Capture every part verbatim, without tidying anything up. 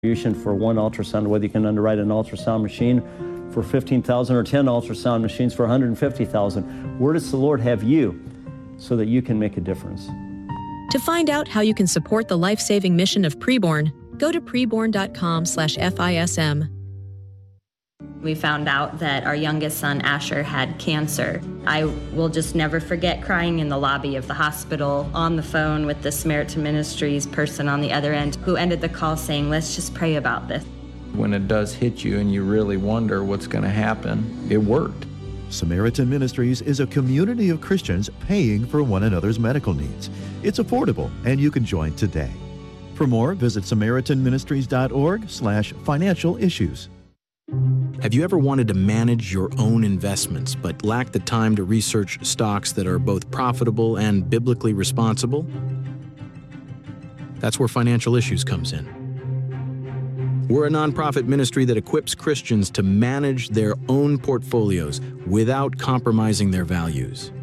for one ultrasound, whether you can underwrite an ultrasound machine for fifteen thousand dollars or ten ultrasound machines for one hundred fifty thousand dollars. Where does the Lord have you so that you can make a difference? To find out how you can support the life-saving mission of Preborn, go to preborn.com slash FISM. We found out that our youngest son, Asher, had cancer. I will just never forget crying in the lobby of the hospital on the phone with the Samaritan Ministries person on the other end who ended the call saying, let's just pray about this. When it does hit you and you really wonder what's going to happen, it worked. Samaritan Ministries is a community of Christians paying for one another's medical needs. It's affordable, and you can join today. For more, visit samaritanministries.org slash financial issues. Have you ever wanted to manage your own investments but lack the time to research stocks that are both profitable and biblically responsible? That's where Financial Issues comes in. We're a nonprofit ministry that equips Christians to manage their own portfolios without compromising their values.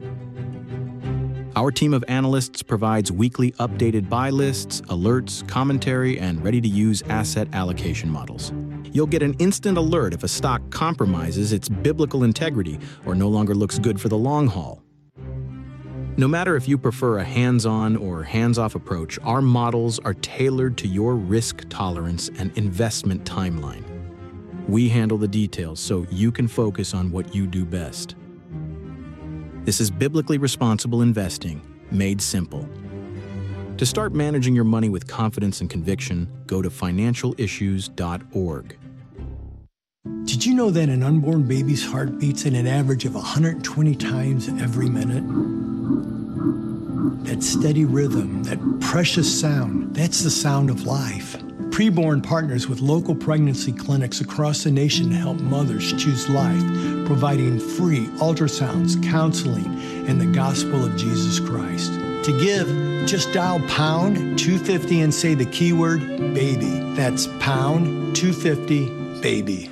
Our team of analysts provides weekly updated buy lists, alerts, commentary, and ready-to-use asset allocation models. You'll get an instant alert if a stock compromises its biblical integrity or no longer looks good for the long haul. No matter if you prefer a hands-on or hands-off approach, our models are tailored to your risk tolerance and investment timeline. We handle the details so you can focus on what you do best. This is biblically responsible investing, made simple. To start managing your money with confidence and conviction, go to financial issues dot org. Did you know that an unborn baby's heart beats at an average of one hundred twenty times every minute? That steady rhythm, that precious sound, that's the sound of life. Preborn partners with local pregnancy clinics across the nation to help mothers choose life, providing free ultrasounds, counseling, and the gospel of Jesus Christ. To give, just dial pound two fifty and say the keyword baby. That's pound two fifty baby.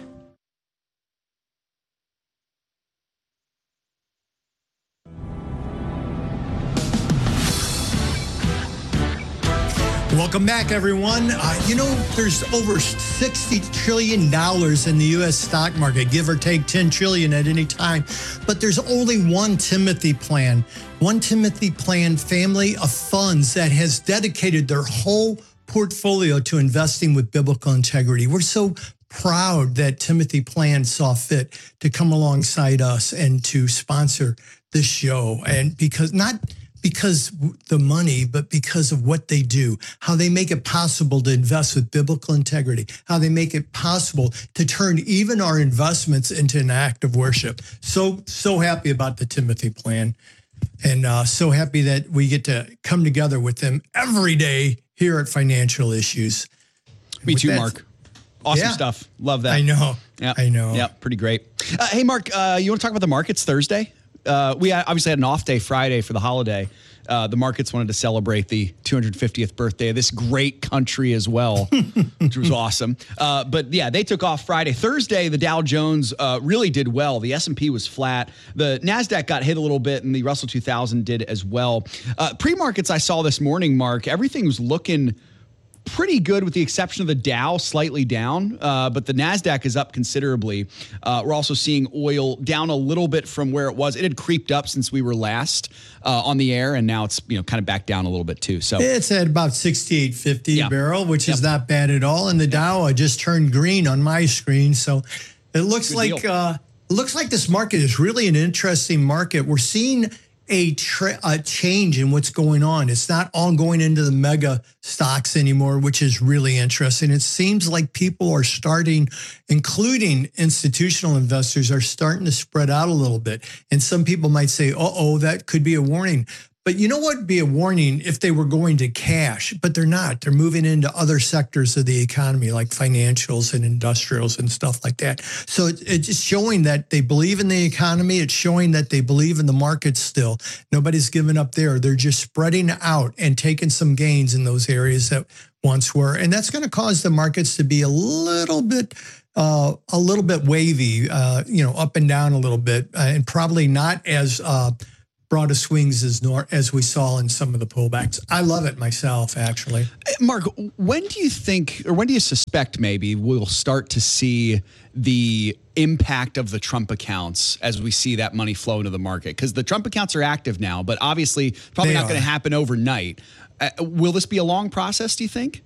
Welcome back, everyone. Uh, you know, there's over sixty trillion dollars in the U S stock market, give or take ten trillion dollars at any time. But there's only one Timothy plan, one Timothy plan family of funds that has dedicated their whole portfolio to investing with biblical integrity. We're so proud that Timothy Plan saw fit to come alongside us and to sponsor this show. And because not because the money, but because of what they do, how they make it possible to invest with biblical integrity, how they make it possible to turn even our investments into an act of worship. So, so happy about the Timothy Plan, and uh, so happy that we get to come together with them every day here at Financial Issues. Me with too, that, Mark. Awesome yeah, stuff. Love that. I know. Yeah, I know. Yeah, pretty great. Uh, hey, Mark, uh, you want to talk about the markets Thursday? Uh, we obviously had an off day Friday for the holiday. Uh, the markets wanted to celebrate the two hundred fiftieth birthday of this great country as well, which was awesome. Uh, but yeah, they took off Friday. Thursday, the Dow Jones uh, really did well. The S and P was flat. The NASDAQ got hit a little bit, and the Russell two thousand did as well. Uh, pre-markets I saw this morning, Mark, everything was looking pretty good with the exception of the Dow slightly down, uh, but the NASDAQ is up considerably. Uh, we're also seeing oil down a little bit from where it was. It had creeped up since we were last uh, on the air, and now it's you know kind of back down a little bit too. So it's at about sixty-eight fifty yeah. a barrel, which yep. is not bad at all. And the Dow uh, just turned green on my screen, so it looks Good like deal. uh, it looks like this market is really an interesting market. We're seeing A, tra- a change in what's going on. It's not all going into the mega stocks anymore, which is really interesting. It seems like people are starting, including institutional investors, are starting to spread out a little bit. And some people might say, uh-oh, that could be a warning. But you know what would be a warning if they were going to cash, but they're not. They're moving into other sectors of the economy like financials and industrials and stuff like that. So it, it's just showing that they believe in the economy. It's showing that they believe in the markets still. Nobody's giving up there. They're just spreading out and taking some gains in those areas that once were. And that's going to cause the markets to be a little bit uh, a little bit wavy, uh, you know, up and down a little bit, uh, and probably not as uh, broad of swings as nor as we saw in some of the pullbacks. I love it myself, actually. Mark, when do you think, or when do you suspect maybe we'll start to see the impact of the Trump accounts as we see that money flow into the market? Because the Trump accounts are active now, but obviously probably They not going to are. happen overnight. Uh, will this be a long process, do you think?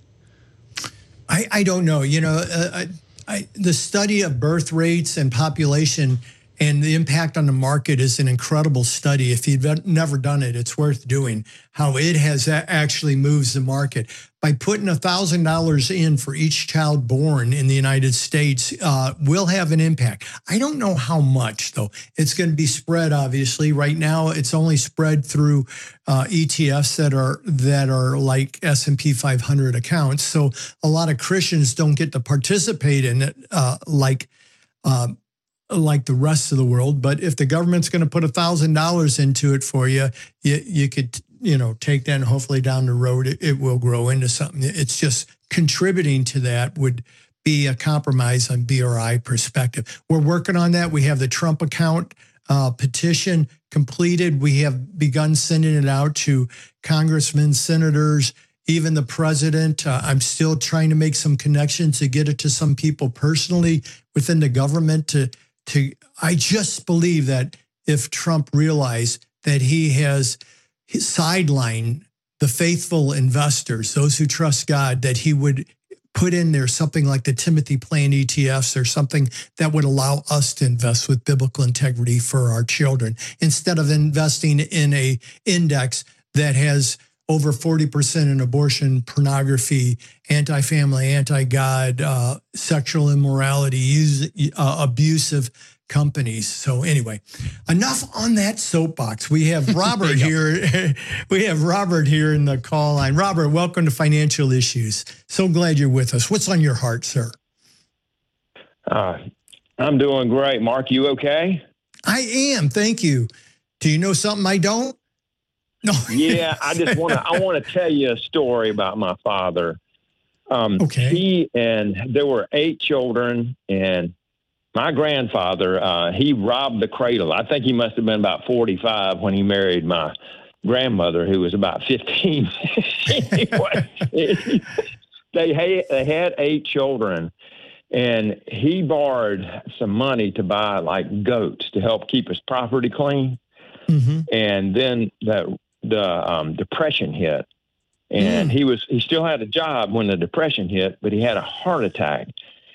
I, I don't know. You know, uh, I, I, the study of birth rates and population and the impact on the market is an incredible study. If you've never done it, it's worth doing. How it has a- actually moves the market. By putting one thousand dollars in for each child born in the United States uh, will have an impact. I don't know how much, though. It's going to be spread, obviously. Right now, it's only spread through uh, E T Fs that are that are like S and P five hundred accounts. So a lot of Christians don't get to participate in it uh, like uh, like the rest of the world. But if the government's going to put one thousand dollars into it for you, you, you could, you know, take that and hopefully down the road it, it will grow into something. It's just contributing to that would be a compromise on B R I perspective. We're working on that. We have the Trump account uh, petition completed. We have begun sending it out to congressmen, senators, even the president. Uh, I'm still trying to make some connections to get it to some people personally within the government to To, I just believe that if Trump realized that he has sidelined the faithful investors, those who trust God, that he would put in there something like the Timothy Plan E T Fs or something that would allow us to invest with biblical integrity for our children instead of investing in a index that has over forty percent in abortion, pornography, anti-family, anti-God, uh, sexual immorality, use, uh, abusive companies. So anyway, enough on that soapbox. We have Robert here. We have Robert here in the call line. Robert, welcome to Financial Issues. So glad you're with us. What's on your heart, sir? Uh, I'm doing great. Mark, you okay? I am. Thank you. Do you know something I don't? No. Yeah, I just want to. I want to tell you a story about my father. Um, Okay. He and there were eight children, and my grandfather uh, he robbed the cradle. I think he must have been about forty-five when he married my grandmother, who was about fifteen. Anyway, they had they had eight children, and he borrowed some money to buy like goats to help keep his property clean. Mm-hmm. And then the the um, depression hit, and Mm. he was he still had a job when the depression hit, but he had a heart attack,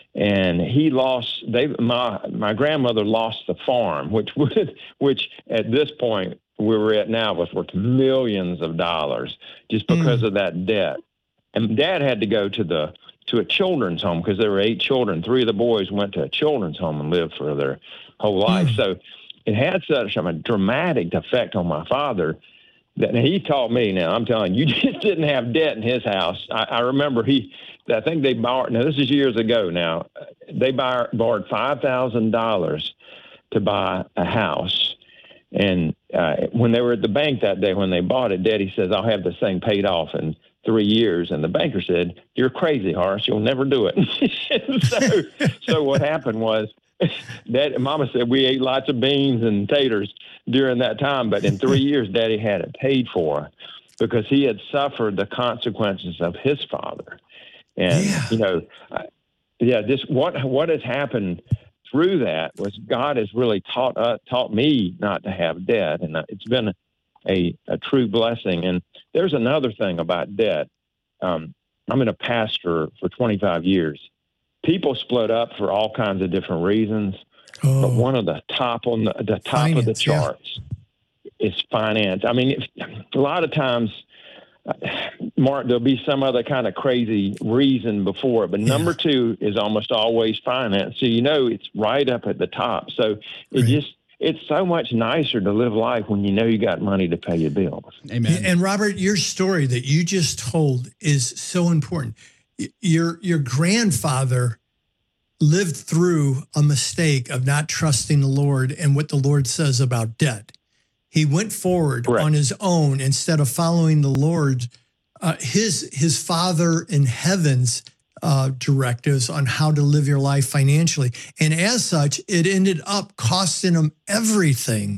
and he lost. They my my grandmother lost the farm, which would which at this point where we're at now was worth millions of dollars just because Mm. of that debt. And Dad had to go to the to a children's home because there were eight children. Three of the boys went to a children's home and lived for their whole life. Mm. So it had such a dramatic effect on my father that and he taught me. Now I'm telling you, you just didn't have debt in his house. I, I remember he, I think they borrowed. Now this is years ago. Now they buy, borrowed five thousand dollars to buy a house, and uh, when they were at the bank that day when they bought it, Daddy says, "I'll have this thing paid off in three years." And the banker said, "You're crazy, Horace. You'll never do it." so, so what happened was. Dad, Mama said we ate lots of beans and taters during that time, but in three years, Daddy had it paid for because he had suffered the consequences of his father. And Yeah. you know, uh, yeah, just what what has happened through that was God has really taught uh, taught me not to have debt, and uh, it's been a, a true blessing. And there's another thing about debt. Um, I'm in a pastor for twenty-five years. People split up for all kinds of different reasons, Oh. but one of the top on the, the top of the Finance, yeah. charts is finance. I mean, if, a lot of times, uh, Mark, there'll be some other kind of crazy reason before it, but number two is almost always finance. So you know it's right up at the top. So it Right. just it's so much nicer to live life when you know you got money to pay your bills. Amen. And Robert, your story that you just told is so important. Y- Your your grandfather lived through a mistake of not trusting the Lord and what the Lord says about debt. He went forward Correct. on his own instead of following the Lord, uh, his his Father in heaven's uh, directives on how to live your life financially. And as such, it ended up costing him everything.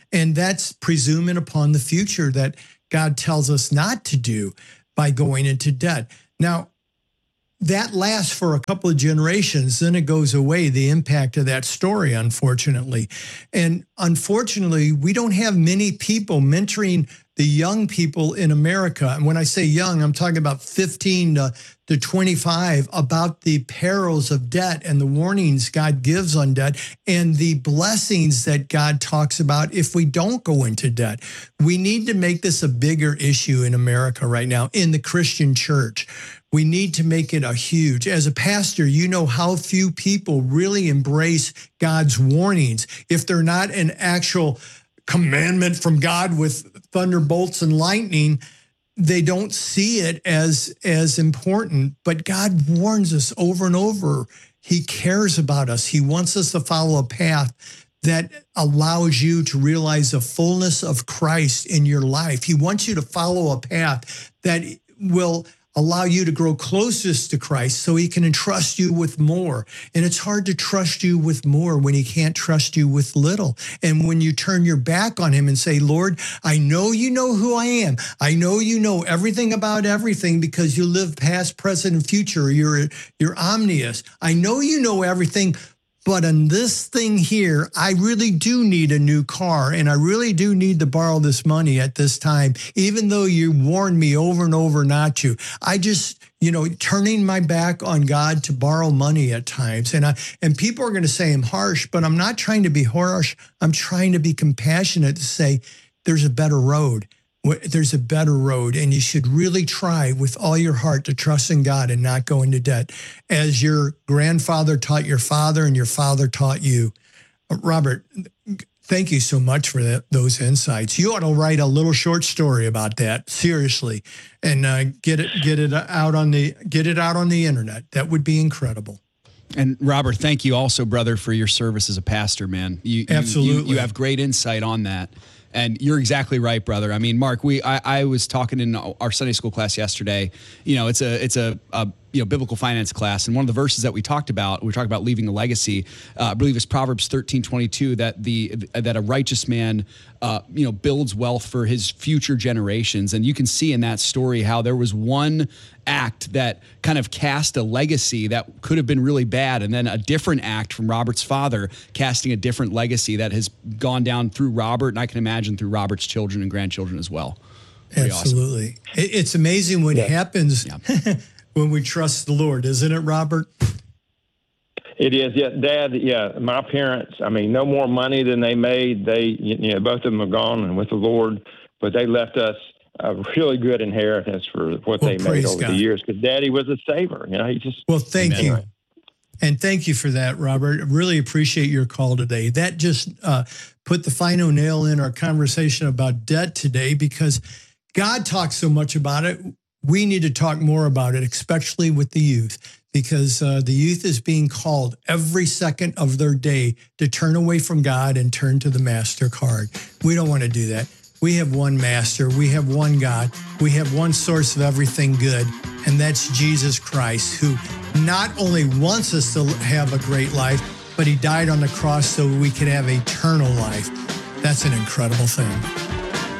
And that's presuming upon the future that God tells us not to do by going into debt. Now, that lasts for a couple of generations, then it goes away, the impact of that story, unfortunately. And unfortunately, we don't have many people mentoring the young people in America. And when I say young, I'm talking about fifteen to twenty-five, about the perils of debt and the warnings God gives on debt and the blessings that God talks about if we don't go into debt. We need to make this a bigger issue in America right now, in the Christian church. We need to make it a huge. As a pastor, you know how few people really embrace God's warnings. If they're not an actual commandment from God with thunderbolts and lightning, they don't see it as, as important. But God warns us over and over. He cares about us. He wants us to follow a path that allows you to realize the fullness of Christ in your life. He wants you to follow a path that will allow you to grow closest to Christ so he can entrust you with more. And it's hard to trust you with more when he can't trust you with little. And when you turn your back on him and say, Lord, I know you know who I am. I know you know everything about everything because you live past, present, and future. You're, you're omniscient. I know you know everything. But on this thing here, I really do need a new car, and I really do need to borrow this money at this time, even though you warned me over and over not to. I just, you know, turning my back on God to borrow money at times. And I, and people are going to say I'm harsh, but I'm not trying to be harsh. I'm trying to be compassionate to say there's a better road. There's a better road, and you should really try with all your heart to trust in God and not go into debt, as your grandfather taught your father and your father taught you. Robert, thank you so much for that, those insights. You ought to write a little short story about that, seriously, and uh, get it get it out on the get it out on the internet. That would be incredible. And Robert, thank you also, brother, for your service as a pastor, man. You, Absolutely, you, you, you have great insight on that. And you're exactly right, brother. I mean, Mark, we I, I was talking in our Sunday school class yesterday. You know, it's a it's a, a you know biblical finance class, and one of the verses that we talked about, we talked about leaving a legacy. Uh, I believe it's Proverbs thirteen twenty-two that the that a righteous man uh, you know builds wealth for his future generations. And you can see in that story how there was one act that kind of cast a legacy that could have been really bad, and then a different act from Robert's father casting a different legacy that has gone down through Robert, and I can imagine through Robert's children and grandchildren as well. Pretty Absolutely. Awesome. It's amazing what yeah. happens yeah. when we trust the Lord, isn't it, Robert? It is. Yeah, Dad, yeah, my parents, I mean, no more money than they made. They, you know, both of them are gone and with the Lord, but they left us a really good inheritance for what well, they made over God. the years, because Daddy was a saver. You know, he just. Well, thank you. And thank you for that, Robert. I really appreciate your call today. That just uh, put the final nail in our conversation about debt today, because God talks so much about it. We need to talk more about it, especially with the youth, because uh, the youth is being called every second of their day to turn away from God and turn to the MasterCard. We don't want to do that. We have one master. We have one God. We have one source of everything good, and that's Jesus Christ, who not only wants us to have a great life, but he died on the cross so we could have eternal life. That's an incredible thing.